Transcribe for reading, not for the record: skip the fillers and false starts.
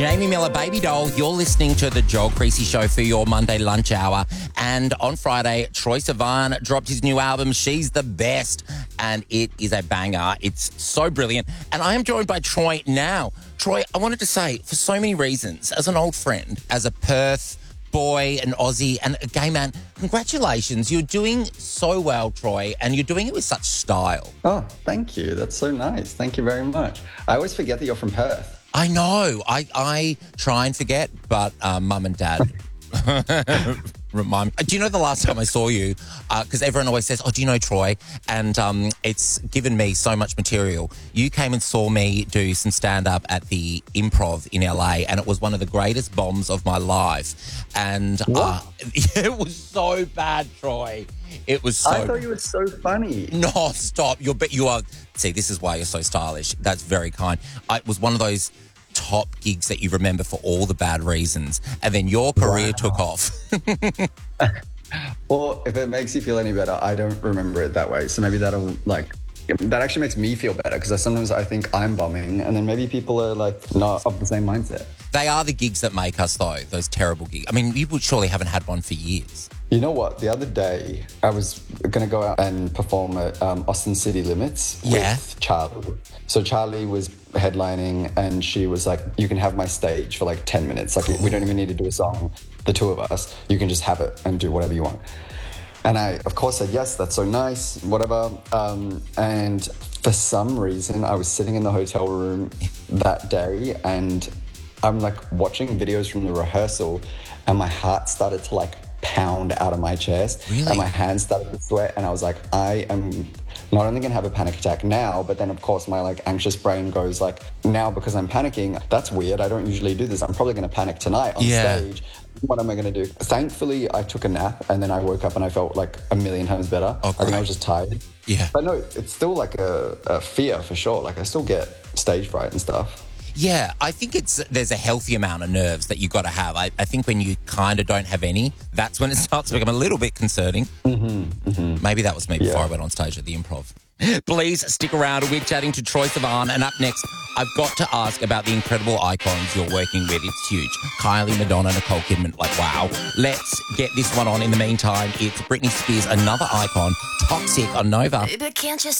Jamie Miller, Baby Doll, you're listening to the Joel Creasy Show for your Monday lunch hour. And on Friday, Troye Sivan dropped his new album, She's the Best, and it is a banger. It's so brilliant. And I am joined by Troye now. Troye, I wanted to say, for so many reasons, as an old friend, as a Perth boy, an Aussie, and a gay man, congratulations. You're doing so well, Troye, and you're doing it with such style. Oh, thank you. That's so nice. Thank you very much. I always forget that you're from Perth. I know. I try and forget, but Mum and Dad remind me. Do you know the last time I saw you? Because everyone always says, oh, do you know Troye? And it's given me so much material. You came and saw me do some stand-up at the Improv in LA, and it was one of the greatest bombs of my life. And it was so bad, Troye. It was so... I thought you were so funny. No, stop. You are... See, this is why you're so stylish. That's very kind. It was one of those top gigs that you remember for all the bad reasons. And then your career took off. Well, if it makes you feel any better, I don't remember it that way. So maybe that actually makes me feel better, because sometimes I think I'm bombing and then maybe people are not of the same mindset. They are the gigs that make us, though, those terrible gigs. I mean, you surely haven't had one for years. You know what? The other day, I was going to go out and perform at Austin City Limits with Charlie. So Charlie was headlining and she was like, you can have my stage for 10 minutes. We don't even need to do a song, the two of us. You can just have it and do whatever you want. And I, of course, said, yes, that's so nice, whatever. And for some reason, I was sitting in the hotel room that day and I'm watching videos from the rehearsal and my heart started to pound out of my chest. Really? And my hands started to sweat and I was like, I am not only going to have a panic attack now, but then of course my anxious brain goes now because I'm panicking, that's weird. I don't usually do this. I'm probably going to panic tonight on stage. What am I going to do? Thankfully, I took a nap and then I woke up and I felt a million times better. Oh, I think I was just tired. Yeah. But no, it's still a fear for sure. I still get stage fright and stuff. Yeah, I think there's a healthy amount of nerves that you've got to have. I think when you kind of don't have any, that's when it starts to become a little bit concerning. Maybe that was me before I went on stage at the Improv. Please stick around. We're chatting to Troye Sivan, and up next, I've got to ask about the incredible icons you're working with. It's huge. Kylie, Madonna, Nicole Kidman. Wow. Let's get this one on. In the meantime, it's Britney Spears, another icon, Toxic on Nova. Baby, can't you